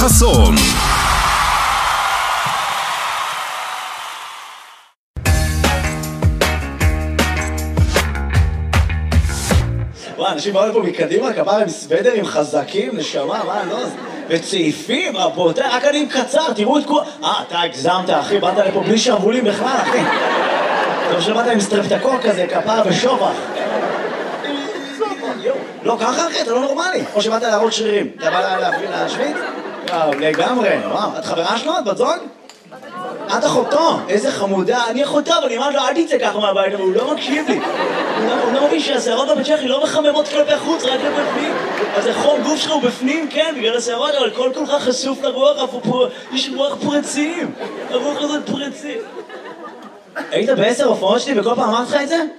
חסון. וואי, אנשים באו לפה מקדימה, כפרה עם סוודרים חזקים, נשמה, מה, לא? וצעיפים, רבותיי, רק אני עם קצר, תראו את כל... אתה הגזמת, אחי, באת לפה בלי שרוולים בכלל, אחי. טוב שבאת עם סטרפטקוק כזה, כפרה ושובח. לא, ככה אחי, אתה לא נורמלי. או שבאת להראות שרירים. אתה בא להשוויץ? לגמרי, וואו. את חברה שלו? את בת זוג? את אחותו, איזה חמודה. אני אחותו, אבל אני אמרת לו, אל תצא ככה מהבית, אבל הוא לא מקשיב לי. הוא לא מבין שהשערות בבית צ'כי לא מחממות כלפי חוץ, רק כלפי פנים. אז החום גוף שלך הוא בפנים, כן, בגלל השערות, אבל כל כולך חשוף לרוח, יש רוח פרצים. הרוח הזאת פרצים. היית ב10 הופעות שלי וכל פעם אמרת לך את זה?